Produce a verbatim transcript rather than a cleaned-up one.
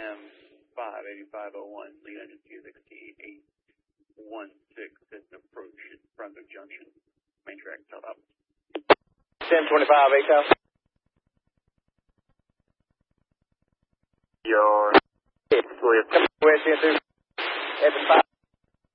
M five eighty-five oh one, lead engine Q sixteen eight one six is an approach at Brunswick Junction. Main track, tell up. ten twenty-five, A T O. Your it's with West End through at the five.